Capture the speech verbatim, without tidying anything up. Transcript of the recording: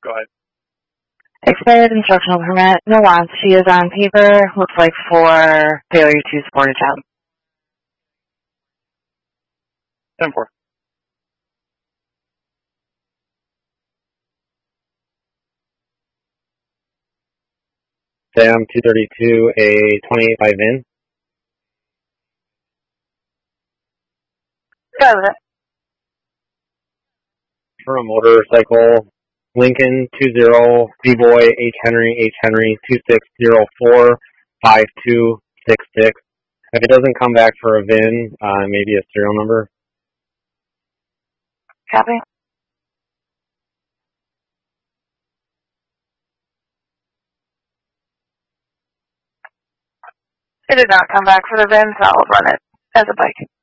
Go ahead. Expired instructional permit, no loss. She is on paper, looks like for failure to support a child. ten four. Sam two thirty-two, a twenty-eight by V I N. Go with it. For a motorcycle, Lincoln two zero, B-Boy, H. Henry, H. Henry, two six zero four five two six six. If it doesn't come back for a V I N, uh, maybe a serial number. Copy. It did not come back for the V I N, so I'll run it as a bike.